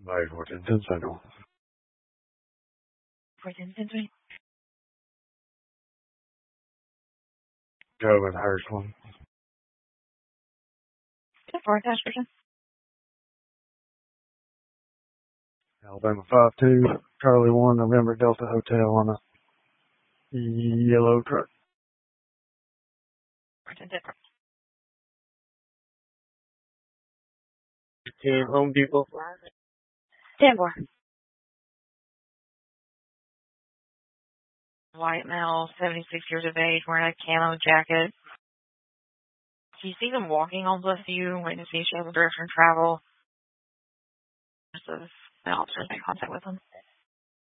Right, 410 Central. 410 Central. Go with Hurst one. 4 Ashburton. Alabama 52, Charlie 1, November Delta Hotel on a yellow truck. 410 Central. 10 Home Depot. 10-4. White male, 76 years of age, wearing a camo jacket. Do you see them walking on with you, waiting to see if she has a direction of travel? The officers make contact with them.